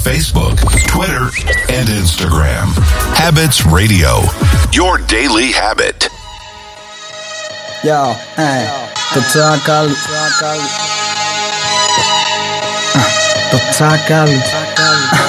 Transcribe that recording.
Facebook, Twitter, and Instagram. Habits Radio, your daily habit. Yo, hey, total Kali.